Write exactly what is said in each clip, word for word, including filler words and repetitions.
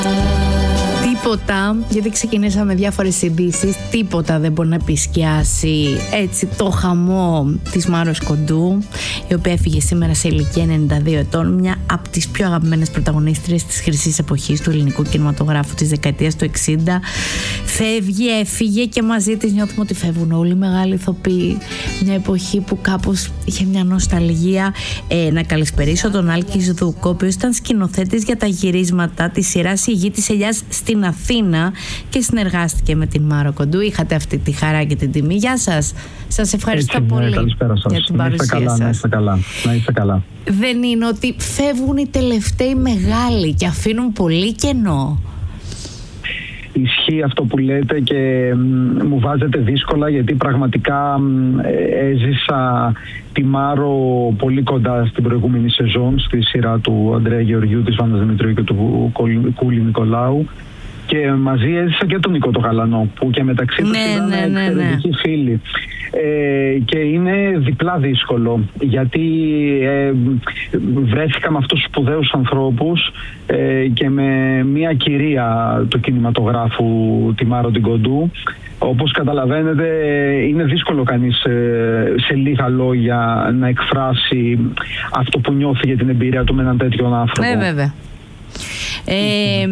Τίποτα, γιατί ξεκινήσαμε διάφορες ειδήσεις, τίποτα δεν μπορεί να επισκιάσει έτσι το χαμό της Μάρος Κοντού, η οποία έφυγε σήμερα σε ηλικία ενενήντα δύο ετών, μια από τις πιο αγαπημένες πρωταγωνίστριες της χρυσής εποχής του ελληνικού κινηματογράφου της δεκαετίας του εξήντα. Φεύγει, έφυγε και μαζί της νιώθουμε ότι φεύγουν όλοι οι μεγάλοι ηθοποιοί. Μια εποχή που κάπως είχε μια νοσταλγία. Ε, να καλησπερίσω τον Άλκη Σδούκο, ο οποίος ήταν σκηνοθέτης για τα γυρίσματα της σειράς «Η Γη της Ελιάς» στην Αθήνα και συνεργάστηκε με την Μάρο Κοντού. Είχατε αυτή τη χαρά και την τιμή. Γεια σας. Σας ευχαριστώ Έτσι, πολύ ναι, καλησπέρα σας. για την να παρουσία καλά, σας. Να είστε καλά, να είστε καλά. Δεν είναι ότι φεύγουν οι τελευταίοι μεγάλοι και αφήνουν πολύ κενό? Ισχύει αυτό που λέτε και μ, μου βάζετε δύσκολα, γιατί πραγματικά μ, έζησα τη Μάρο πολύ κοντά στην προηγούμενη σεζόν, στη σειρά του Ανδρέα Γεωργιού, της Βάνδας Δημητρίου και του Κούλη Νικολάου. Και μαζί έζησα και τον Νίκο τον Γαλανό, που και μεταξύ τους ναι, ήταν ναι, ναι, εξαιρετικοί ναι. φίλοι. Ε, και είναι διπλά δύσκολο, γιατί ε, βρέθηκα με αυτούς τους σπουδαίους ανθρώπους ε, και με μια κυρία του κινηματογράφου, τη Μάρο την Κοντού. Όπως καταλαβαίνετε, είναι δύσκολο κανείς ε, σε λίγα λόγια να εκφράσει αυτό που νιώθει για την εμπειρία του με έναν τέτοιον άνθρωπο. Ναι, βέβαια. Ε,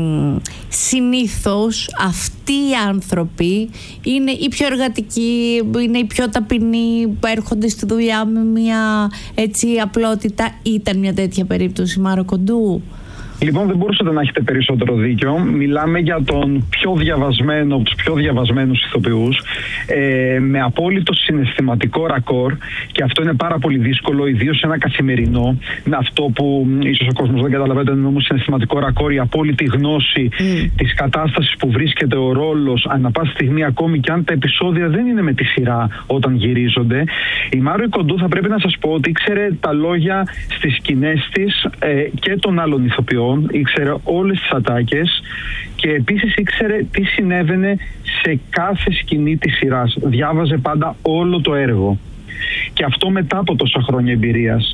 συνήθως αυτοί οι άνθρωποι είναι οι πιο εργατικοί, είναι οι πιο ταπεινοί, που έρχονται στη δουλειά με μια έτσι απλότητα. Ήταν μια τέτοια περίπτωση Μάρο Κοντού? Λοιπόν, δεν μπορούσατε να έχετε περισσότερο δίκιο. Μιλάμε για τον πιο διαβασμένο από τους πιο διαβασμένους ηθοποιούς, ε, με απόλυτο συναισθηματικό ρακόρ, και αυτό είναι πάρα πολύ δύσκολο, ιδίως σε ένα καθημερινό. Με αυτό που ίσως ο κόσμος δεν καταλαβαίνει, είναι όμως συναισθηματικό ρακόρ, η απόλυτη γνώση mm. της κατάστασης που βρίσκεται ο ρόλος ανά πάση στιγμή, ακόμη και αν τα επεισόδια δεν είναι με τη σειρά όταν γυρίζονται. Η Μάρο Κοντού, θα πρέπει να σας πω ότι ήξερε τα λόγια στις σκηνές της ε, και των άλλων ηθοποιών. Ήξερε όλες τις ατάκες και επίσης ήξερε τι συνέβαινε σε κάθε σκηνή της σειράς. Διάβαζε πάντα όλο το έργο. Και αυτό μετά από τόσα χρόνια εμπειρίας.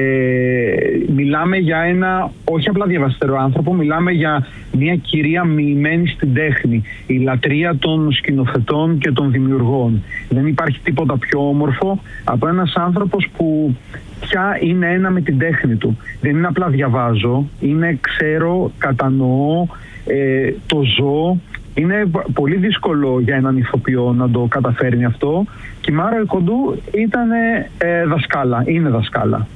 Ε, μιλάμε για ένα όχι απλά διαβαστερό άνθρωπο, μιλάμε για μια κυρία μοιημένη στην τέχνη. Η λατρεία των σκηνοθετών και των δημιουργών. Δεν υπάρχει τίποτα πιο όμορφο από ένας άνθρωπος που πια είναι ένα με την τέχνη του. Δεν είναι απλά διαβάζω, είναι ξέρω, κατανοώ, ε, το ζω. Είναι πολύ δύσκολο για έναν ηθοποιό να το καταφέρνει αυτό, και η Μάρο Κοντού ήταν ε, δασκάλα, είναι δασκάλα.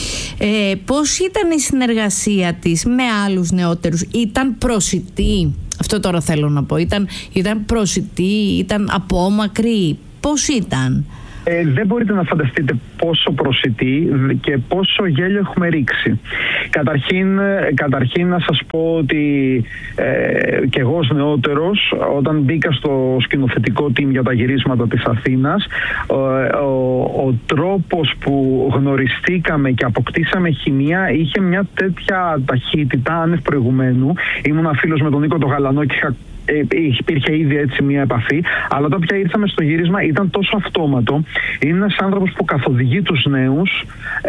Ε, πώς ήταν η συνεργασία της με άλλους νεότερους? Ήταν προσιτή? Αυτό τώρα θέλω να πω. Ήταν, ήταν προσιτή, ήταν απόμακρη? Πώς ήταν? Ε, δεν μπορείτε να φανταστείτε πόσο προσιτή και πόσο γέλιο έχουμε ρίξει. Καταρχήν, καταρχήν να σας πω ότι ε, και εγώ ως νεότερος, όταν μπήκα στο σκηνοθετικό team για τα γυρίσματα της Αθήνας, ο, ο, ο τρόπος που γνωριστήκαμε και αποκτήσαμε χημεία είχε μια τέτοια ταχύτητα άνευ προηγουμένου. Ήμουν φίλος με τον Νίκο τον Γαλανό και είχα υπήρχε ήδη έτσι μια επαφή, αλλά όταν πια ήρθαμε στο γύρισμα ήταν τόσο αυτόματο. Είναι ένας άνθρωπος που καθοδηγεί τους νέους,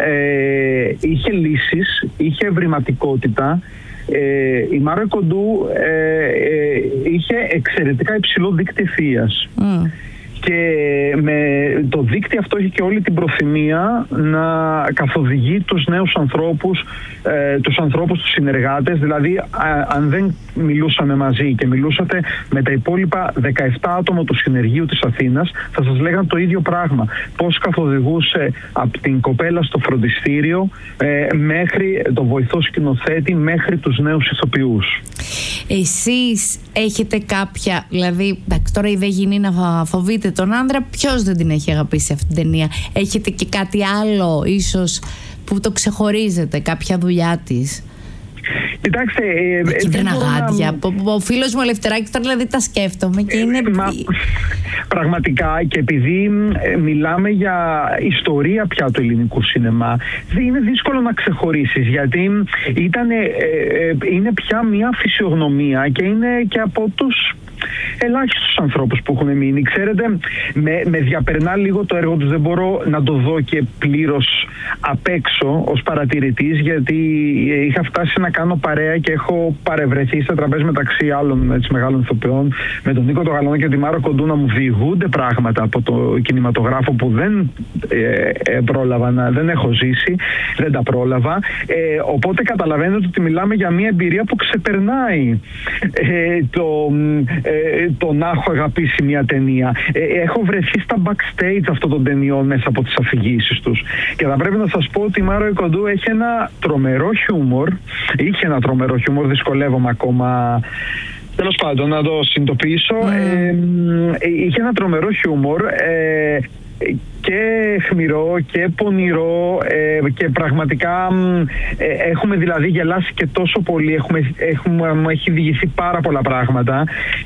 ε, είχε λύσεις, είχε ευρηματικότητα. Ε, η Μάρο Κοντού ε, ε, είχε εξαιρετικά υψηλό δίκτυ ευθείας. Mm. Και με το δίκτυο αυτό έχει και όλη την προθυμία να καθοδηγεί τους νέους ανθρώπους, ε, τους ανθρώπους, τους συνεργάτες. Δηλαδή, α, αν δεν μιλούσαμε μαζί και μιλούσατε με τα υπόλοιπα δεκαεπτά άτομα του συνεργείου της Αθήνας, θα σας λέγαν το ίδιο πράγμα. Πώς καθοδηγούσε από την κοπέλα στο φροντιστήριο ε, μέχρι το βοηθό σκηνοθέτη, μέχρι τους νέους ηθοποιούς. Εσείς έχετε κάποια, δηλαδή, εντάξει, τώρα η δε γίνει να φοβείτε τον άντρα, ποιος δεν την έχει αγαπήσει αυτή την ταινία? Έχετε και κάτι άλλο ίσως που το ξεχωρίζετε, κάποια δουλειά της? Κοιτάξτε, ε, τα κίτρινα γάντια. Να... Ο φίλος μου ο Ελευθεράκης, τώρα δηλαδή τα σκέφτομαι και είναι... Μα, πραγματικά, και επειδή ε, μιλάμε για ιστορία πια του ελληνικού σινεμά, είναι δύσκολο να ξεχωρίσεις, γιατί ήτανε, ε, ε, είναι πια μια φυσιογνωμία και είναι και από τους ελάχιστους ανθρώπους που έχουν μείνει. Ξέρετε, με, με διαπερνά λίγο το έργο τους, δεν μπορώ να το δω και πλήρως απ' έξω ως παρατηρητής, γιατί είχα φτάσει να κάνω παρέα και έχω παρευρεθεί στα τραπέζι μεταξύ άλλων έτσι, μεγάλων ηθοποιών, με τον Νίκο τον Γαλανό και τη Μάρο Κοντού, να μου διηγούνται πράγματα από το κινηματογράφο που δεν ε, ε, πρόλαβα να, δεν έχω ζήσει, δεν τα πρόλαβα. Ε, οπότε καταλαβαίνετε ότι μιλάμε για μια εμπειρία που ξεπερνάει ε, το, ε, το να έχω αγαπήσει μια ταινία. Ε, έχω βρεθεί στα backstage αυτών των ταινιών μέσα από τις αφηγήσεις τους. Και θα πρέπει να σας πω ότι η Μάρο Κοντού έχει ένα τρομερό χιούμορ. Είχε ένα τρομερό χιούμορ, δυσκολεύομαι ακόμα. Τέλος πάντων, να το συνειδητοποιήσω. Mm. Ε, είχε ένα τρομερό χιούμορ. Ε, και χμηρό και πονηρό ε, και πραγματικά ε, έχουμε δηλαδή γελάσει και τόσο πολύ, έχουμε, έχουμε, μου έχει διηγηθεί πάρα πολλά πράγματα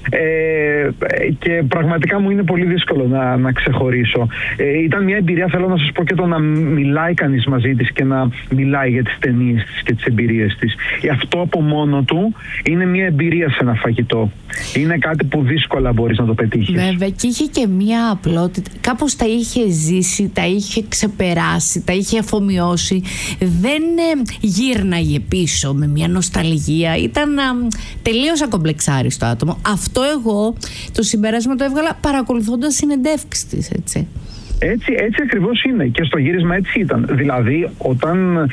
ε, και πραγματικά μου είναι πολύ δύσκολο να, να ξεχωρίσω. Ε, ήταν μια εμπειρία, θέλω να σας πω, και το να μιλάει κανείς μαζί της και να μιλάει για τις ταινίες της και τις εμπειρίες της. Αυτό από μόνο του είναι μια εμπειρία σε ένα φαγητό. Είναι κάτι που δύσκολα μπορείς να το πετύχεις. Βέβαια, και είχε και μια απλότητα. Κάπως τα είχε ζήσει, τα είχε ξεπεράσει, τα είχε αφομοιώσει. Δεν ε, γύρναγε πίσω με μια νοσταλγία. Ήταν ε, τελείως ακομπλεξάριστο άτομο. Αυτό εγώ το συμπέρασμα το έβγαλα παρακολουθώντας συνεντεύξεις της, έτσι. Έτσι, έτσι ακριβώς είναι και στο γύρισμα έτσι ήταν. Δηλαδή όταν,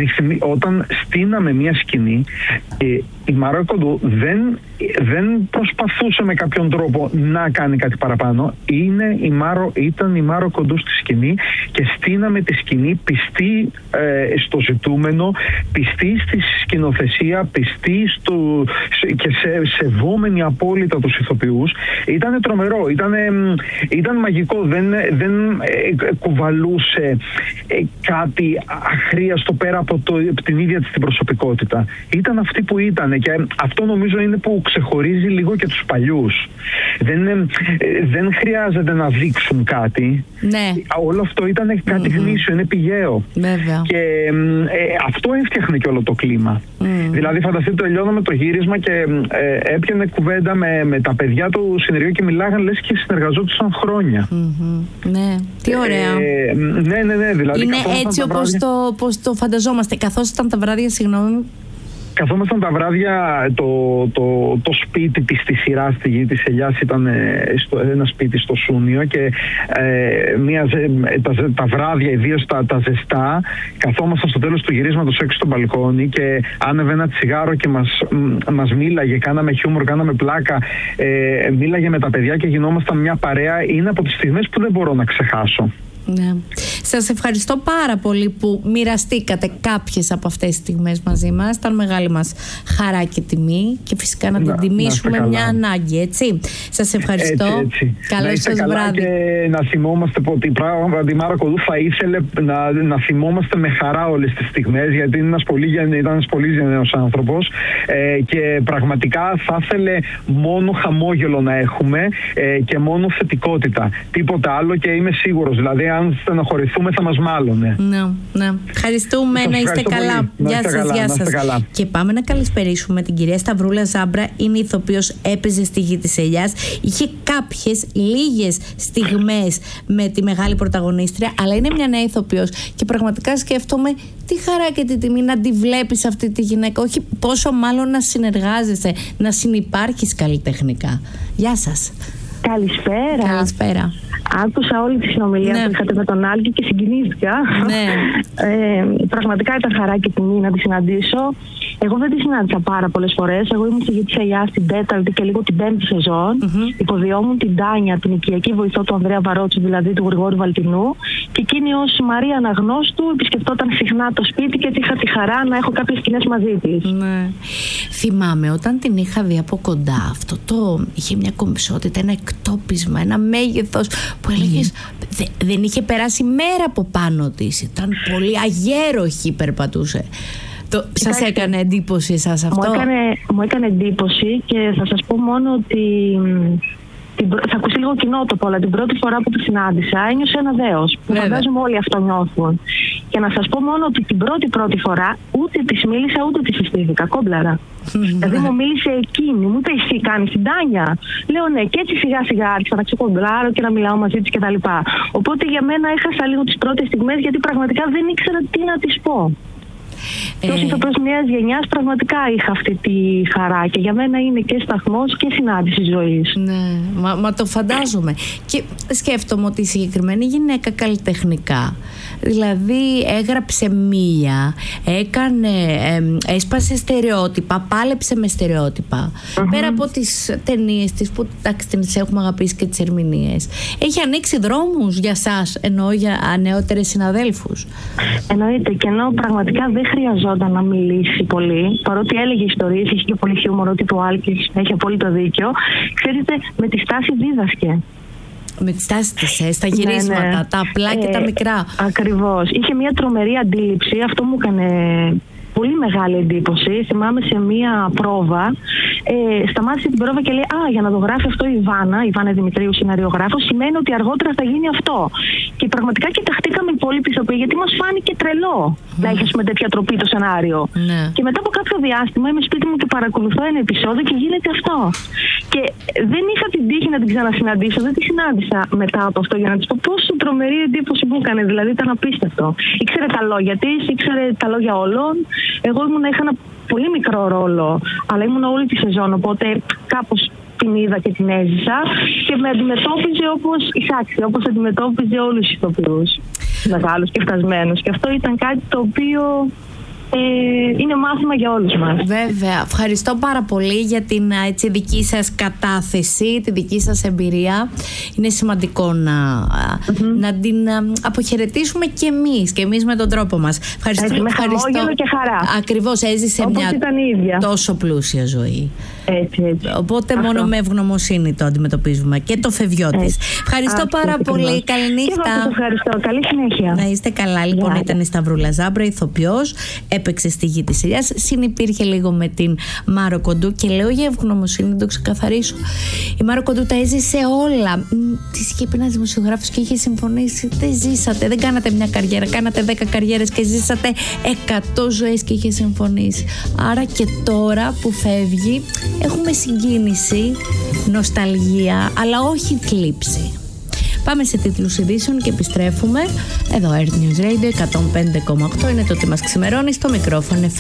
όταν στείναμε μια σκηνή, ε, η Μάρο Κοντού δεν, δεν προσπαθούσε με κάποιον τρόπο να κάνει κάτι παραπάνω. Είναι η Μάρο, ήταν η Μάρο Κοντού στη σκηνή και στείναμε τη σκηνή πιστή ε, στο ζητούμενο, πιστή στη σκηνοθεσία, πιστή στο, και σε, σεβόμενη απόλυτα τους ηθοποιούς. Ήταν τρομερό, ήταν, ήταν μαγικό, δεν, δεν ε, κουβαλούσε ε, κάτι αχρίαστο πέρα από, το, από την ίδια της την προσωπικότητα. Ήταν αυτή που ήταν. Και αυτό νομίζω είναι που ξεχωρίζει λίγο και τους παλιούς. Δεν, ε, δεν χρειάζεται να δείξουν κάτι. Ναι. Όλο αυτό ήταν κάτι mm-hmm. γνήσιο, είναι πηγαίο. Βέβαια. Και ε, αυτό έφτιαχνε και όλο το κλίμα. Mm. Δηλαδή φανταστείτε, τελειώναμε το γύρισμα και ε, έπιανε κουβέντα με, με τα παιδιά του συνεργείου και μιλάγαν λες και συνεργαζόντουσαν χρόνια. Mm-hmm. Ναι, τι ωραία. Ε, ναι, ναι, ναι. Δηλαδή, είναι έτσι όπως βράδια... το, πώς το φανταζόμαστε. Καθώς ήταν τα βράδια, συγγνώμη. Καθόμασταν τα βράδια, το, το, το σπίτι της στη σειρά στη Γη της Ελιάς ήταν στο, ένα σπίτι στο Σούνιο και ε, μια, τα, τα βράδια, ιδίως τα, τα ζεστά, καθόμασταν στο τέλος του γυρίσματος έξω στο μπαλκόνι και άνεβε ένα τσιγάρο και μας, μας μίλαγε, κάναμε χιούμορ, κάναμε πλάκα, ε, μίλαγε με τα παιδιά και γινόμασταν μια παρέα. Είναι από τις στιγμές που δεν μπορώ να ξεχάσω. Ναι. Σας ευχαριστώ πάρα πολύ που μοιραστήκατε κάποιες από αυτές τις στιγμές μαζί μας. Ήταν μεγάλη μας χαρά και τιμή και φυσικά να, να την τιμήσουμε να μια ανάγκη, έτσι. Σας ευχαριστώ. Έτσι, έτσι. Καλό σας βράδυ. Και να θυμόμαστε ότι πράγματι η Μάρο Κοντού θα ήθελε να, να θυμόμαστε με χαρά όλες τις στιγμές, γιατί είναι ένας πολύ, ήταν ένας πολύ γενναίος άνθρωπος ε, και πραγματικά θα ήθελε μόνο χαμόγελο να έχουμε ε, και μόνο θετικότητα. Τίποτα άλλο και είμαι σίγουρος. Δηλαδή αν στενοχωρηθούμε θα μας μάλωνε. Ναι, ναι. Ευχαριστούμε, να είστε καλά. Γεια σας, γεια σας. Και πάμε να καλησπερίσουμε την κυρία Σταυρούλα Ζάμπρα. Είναι ηθοποιός, έπαιζε στη Γη της Ελιάς. Είχε κάποιες λίγες στιγμές με τη μεγάλη πρωταγωνίστρια, αλλά είναι μια νέα ηθοποιός και πραγματικά σκέφτομαι τι χαρά και τι τιμή να τη βλέπεις αυτή τη γυναίκα. Όχι πόσο μάλλον να συνεργάζεσαι, να συνυπάρχεις καλλιτεχνικά. Γεια σας. Καλησπέρα. Καλησπέρα. Άκουσα όλη τη συνομιλία ναι. που είχατε με τον Άλκη και συγκινήθηκα. Ναι. Ε, πραγματικά ήταν χαρά και τιμή να τη συναντήσω. Εγώ δεν τη συνάντησα πάρα πολλές φορές. Εγώ ήμουν στη Γη της Ελιάς στην τέταρτη και λίγο την πέμπτη σεζόν. Mm-hmm. Υποδιόμουν την Τάνια, την οικιακή βοηθό του Ανδρέα Βαρότσου, δηλαδή του Γρηγόρη Βαλτινού. Και εκείνη ως Μαρία Αναγνώστου επισκεφτόταν συχνά το σπίτι και έτσι είχα τη χαρά να έχω κάποιες σκηνές μαζί της. Ναι. Θυμάμαι όταν την είχα δει από κοντά, αυτό το είχε μια κομψότητα, ένα εκτόπισμα, ένα μέγεθος που έλεγες mm. δε, δεν είχε περάσει μέρα από πάνω της. Ήταν πολύ αγέροχη, περπατούσε. Το, σας έκανε εντύπωση εσάς αυτό? Μου έκανε, μου έκανε εντύπωση και θα σας πω μόνο ότι την, θα ακούσει λίγο κοινότοπο, αλλά την πρώτη φορά που τη συνάντησα ένιωσε ένα δέος. Που φαντάζομαι όλοι αυτό νιώθουν. Και να σας πω μόνο ότι την πρώτη πρώτη φορά ούτε της μίλησα ούτε της συστήθηκα. Κόμπλαρα. Δηλαδή μου μίλησε εκείνη, μου είπε εσύ κάνεις την Τάνια. Λέω ναι, και έτσι σιγά σιγά άρχισα να ξεκομπλάρω και να μιλάω μαζί της κτλ. Οπότε για μένα έχασα λίγο τις πρώτες στιγμές, γιατί πραγματικά δεν ήξερα τι να της πω. Και ως ηθοποιός νέας γενιάς πραγματικά είχα αυτή τη χαρά και για μένα είναι και σταθμός και συνάντηση ζωής. Ναι, μα, μα το φαντάζομαι. Και σκέφτομαι ότι η συγκεκριμένη γυναίκα καλλιτεχνικά, δηλαδή έγραψε μία, έκανε, ε, έσπασε στερεότυπα, πάλεψε με στερεότυπα. Mm-hmm. Πέρα από τις ταινίες της που εντάξει τις έχουμε αγαπήσει και τις ερμηνείες, έχει ανοίξει δρόμους για σας, εννοώ για νεότερες συναδέλφους. Εννοείται, και ενώ πραγματικά δεν χρειαζόταν να μιλήσει πολύ, παρότι έλεγε ιστορίες, είχε και πολύ χιούμορο, τύπου Άλκης, έχει απόλυτο δίκιο. Ξέρετε, με τη στάση δίδασκε. Με τη στάση της, ε, στα γυρίσματα, ναι, ναι. τα απλά και ε, τα μικρά. Ακριβώς. Είχε μια τρομερή αντίληψη, αυτό μου έκανε πολύ μεγάλη εντύπωση. Θυμάμαι σε μία πρόβα, ε, σταμάτησε την πρόβα και λέει «Α, για να το γράφει αυτό η Βάνα, η Βάνα Δημητρίου, σεναριογράφος, σημαίνει ότι αργότερα θα γίνει αυτό». Και πραγματικά κοιταχτήκαμε οι υπόλοιποι ηθοποιοί, γιατί μας φάνηκε τρελό mm. να έχει με τέτοια τροπή το σενάριο. Ναι. Και μετά από κάποιο διάστημα είμαι σπίτι μου και παρακολουθώ ένα επεισόδιο και γίνεται αυτό. Και δεν είχα την τύχη να την ξανασυναντήσω, δεν τη συνάντησα μετά από αυτό για να της πω πόσο τρομερή εντύπωση μου έκανε. Δηλαδή ήταν απίστευτο. Ήξερε τα λόγια της, ήξερε τα λόγια όλων. Εγώ ήμουν, είχα ένα πολύ μικρό ρόλο, αλλά ήμουν όλη τη σεζόν, οπότε κάπως την είδα και την έζησα και με αντιμετώπιζε όπως εισάξιο, όπως αντιμετώπιζε όλους τους ηθοποιούς, μεγάλους και φτασμένους. Και αυτό ήταν κάτι το οποίο ε, είναι μάθημα για όλους μας. Βέβαια. Ευχαριστώ πάρα πολύ για την έτσι, δική σας κατάθεση, τη δική σας εμπειρία. Είναι σημαντικό να, mm-hmm. να την αποχαιρετήσουμε και εμείς, και εμείς με τον τρόπο μας. Ευχαριστώ. Έτσι, με χαμόγελο και χαρά. Ακριβώς, έζησε όπως μια ήταν η ίδια. τόσο πλούσια ζωή. Έτσι, έτσι. Οπότε αυτό. Μόνο με ευγνωμοσύνη το αντιμετωπίζουμε και το φευγιό της. Ευχαριστώ αυτό, πάρα αυτό, πολύ. Καληνύχτα. Και εγώ σας ευχαριστώ. Καλή συνέχεια. Να είστε καλά. Λοιπόν, yeah. ήταν η Σταυρούλα Ζάμπρα, ηθοποιός, έπαιξε στη Γη της Ελιάς, συνυπήρχε λίγο με την Μάρο Κοντού και λέω για ευγνωμοσύνη, να το ξεκαθαρίσω. Η Μάρο Κοντού τα έζησε όλα. Της είχε πει ένας δημοσιογράφος και είχε συμφωνήσει. Δεν ζήσατε, δεν κάνατε μια καριέρα, κάνατε δέκα καριέρες και ζήσατε εκατό ζωές και είχε συμφωνήσει. Άρα και τώρα που φεύγει έχουμε συγκίνηση, νοσταλγία, αλλά όχι θλίψη. Πάμε σε τίτλους ειδήσεων και επιστρέφουμε. Εδώ Earth News Radio εκατόν πέντε κόμμα οκτώ είναι το τι μας ξημερώνει, στο μικρόφωνο